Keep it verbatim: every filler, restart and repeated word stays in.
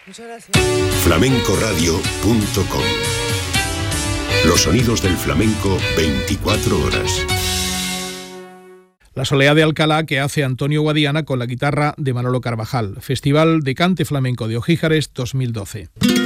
Muchas gracias. flamenco radio punto com. Los sonidos del flamenco veinticuatro horas. La soleá de Alcalá que hace Antonio Guadiana con la guitarra de Manolo Carvajal. Festival de Cante Flamenco de Ojíjares dos mil doce.